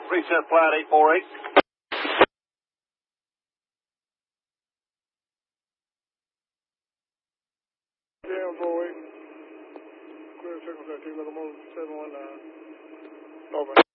Reset flight 848. Yeah, 48. Clear circle 13, locomotive 719. Over.